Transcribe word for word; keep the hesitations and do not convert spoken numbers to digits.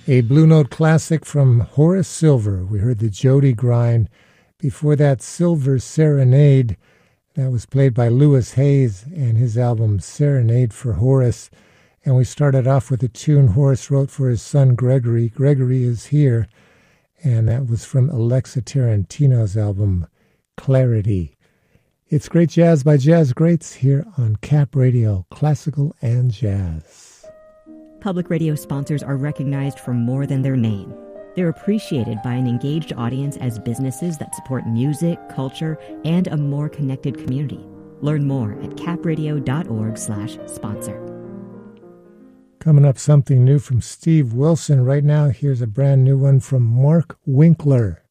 A Blue Note classic from Horace Silver. We heard the Jody Grind. Before that, Silver Serenade. That was played by Louis Hayes and his album Serenade for Horace. And we started off with a tune Horace wrote for his son Gregory. Gregory is Here. And that was from Alexa Tarantino's album Clarity. It's Great Jazz by Jazz Greats here on Cap Radio, classical and jazz. Public radio sponsors are recognized for more than their name. They're appreciated by an engaged audience as businesses that support music, culture, and a more connected community. Learn more at capradio.org slash sponsor. Coming up, something new from Steve Wilson. Right now, here's a brand new one from Mark Winkler.